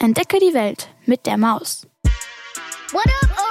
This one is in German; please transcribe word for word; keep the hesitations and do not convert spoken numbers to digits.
Entdecke die Welt mit der Maus. What up,